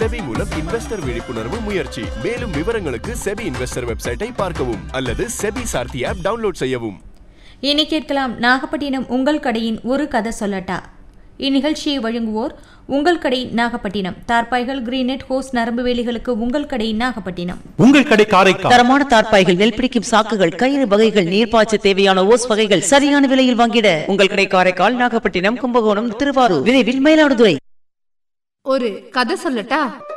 SEBI மூலம் investor விழிப்புணர்வு முயற்சி. மேலும் விவரங்களுக்கு செபி இன்வெஸ்டர் வெப்சைட்டை பார்க்கவும் அல்லது செபி சார்த்தி ஆப் டவுன்லோட் செய்யவும். இனி கேட்கலாம் நாகப்பட்டினம் உங்கள் கடையின் ஒரு கதை சொல்லட்டா. இந்நிகழ்ச்சியை வழங்குவோர் உங்கள் கடை நாகப்பட்டினம். தார்பாய்கள், கிரீனெட், ஹோஸ், நரம்பு வேலிகளுக்கு உங்கள் கடை நாகப்பட்டினம். உங்கள் கடை காரைக்கால். தரமான தார்பாய்கள், நெல் பிடிக்கும் சாக்குகள், கயிறு வகைகள், நீர்ப்பாய்ச்ச தேவையான ஓஸ் வகைகள் சரியான விலையில் வாங்கிட உங்கள் கடை காரைக்கால், நாகப்பட்டினம், கும்பகோணம், திருவாரூர், விரைவில் மயிலாடுதுறை. ஒரு கதை சொல்லட்டா.